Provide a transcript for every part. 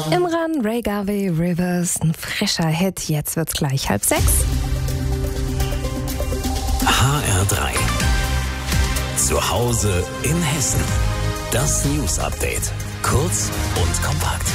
Imran, Ray Garvey, Rivers, ein frischer Hit. Jetzt wird's gleich 5:30. HR3. Zu Hause in Hessen. Das News-Update. Kurz und kompakt.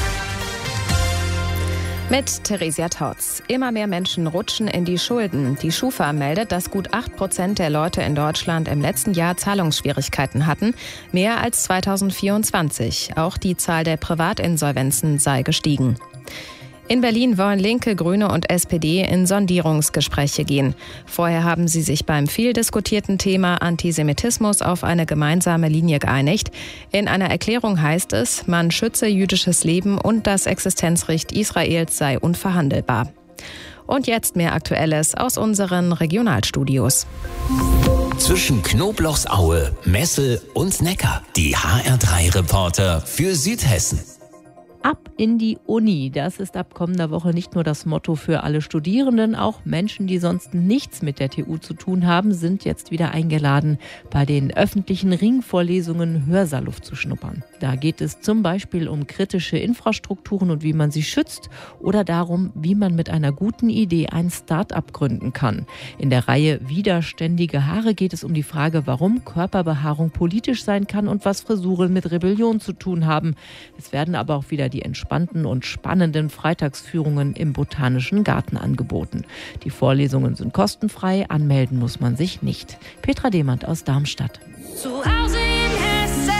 Mit Theresia Tautz. Immer mehr Menschen rutschen in die Schulden. Die Schufa meldet, dass gut 8% der Leute in Deutschland im letzten Jahr Zahlungsschwierigkeiten hatten. Mehr als 2024. Auch die Zahl der Privatinsolvenzen sei gestiegen. In Berlin wollen Linke, Grüne und SPD in Sondierungsgespräche gehen. Vorher haben sie sich beim viel diskutierten Thema Antisemitismus auf eine gemeinsame Linie geeinigt. In einer Erklärung heißt es, man schütze jüdisches Leben und das Existenzrecht Israels sei unverhandelbar. Und jetzt mehr Aktuelles aus unseren Regionalstudios. Zwischen Knoblauchsaue, Messel und Neckar. Die HR3-Reporter für Südhessen. Ab in die Uni, das ist ab kommender Woche nicht nur das Motto für alle Studierenden, auch Menschen, die sonst nichts mit der TU zu tun haben, sind jetzt wieder eingeladen, bei den öffentlichen Ringvorlesungen Hörsaluft zu schnuppern. Da geht es zum Beispiel um kritische Infrastrukturen und wie man sie schützt oder darum, wie man mit einer guten Idee ein Start-up gründen kann. In der Reihe Widerständige Haare geht es um die Frage, warum Körperbehaarung politisch sein kann und was Frisuren mit Rebellion zu tun haben. Es werden aber auch wieder die entspannten und spannenden Freitagsführungen im Botanischen Garten angeboten. Die Vorlesungen sind kostenfrei, anmelden muss man sich nicht. Petra Demand aus Darmstadt. Zu Hause in Hessen.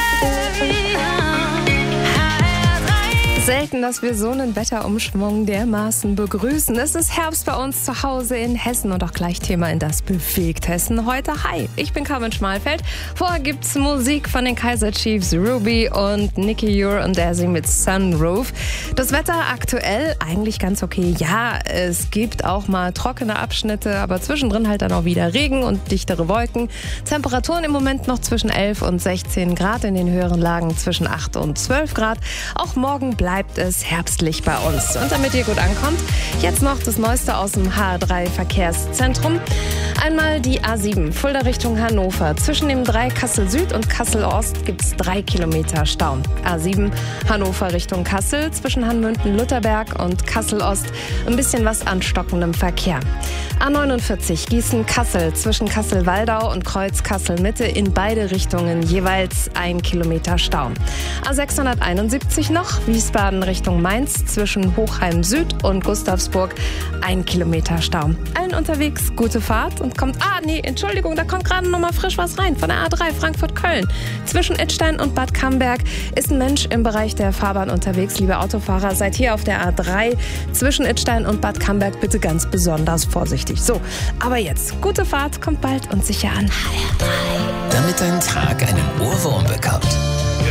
Selten, dass wir so einen Wetterumschwung dermaßen begrüßen. Es ist Herbst bei uns zu Hause in Hessen und auch gleich Thema in das bewegt Hessen heute. Hi, ich bin Carmen Schmalfeld. Vorher gibt's Musik von den Kaiser Chiefs, Ruby und Nicky Ure und der singt mit Sunroof. Das Wetter aktuell eigentlich ganz okay. Ja, es gibt auch mal trockene Abschnitte, aber zwischendrin halt dann auch wieder Regen und dichtere Wolken. Temperaturen im Moment noch zwischen 11 und 16 Grad, in den höheren Lagen zwischen 8 und 12 Grad. Auch morgen bleibt es herbstlich bei uns. Und damit ihr gut ankommt, jetzt noch das Neueste aus dem HR3 Verkehrszentrum. Einmal die A7, Fulda Richtung Hannover. Zwischen dem 3 Kassel Süd und Kassel Ost gibt es 3 Kilometer Stau. A7 Hannover Richtung Kassel, zwischen Hanmünden-Lutherberg und Kassel Ost ein bisschen was anstockendem Verkehr. A49 Gießen-Kassel, zwischen Kassel-Waldau und Kreuz Kassel-Mitte in beide Richtungen jeweils 1 Kilometer Stau. A671 noch, Wiesbaden Richtung Mainz, zwischen Hochheim Süd und Gustavsburg 1 Kilometer Stau. Allen unterwegs gute Fahrt und kommt, Entschuldigung, da kommt gerade noch mal frisch was rein von der A3 Frankfurt-Köln. Zwischen Idstein und Bad Camberg ist ein Mensch im Bereich der Fahrbahn unterwegs. Liebe Autofahrer, seid hier auf der A3 zwischen Idstein und Bad Camberg bitte ganz besonders vorsichtig. So, aber jetzt, gute Fahrt, kommt bald und sicher an HR3. Damit dein Tag einen Ohrwurm bekommt.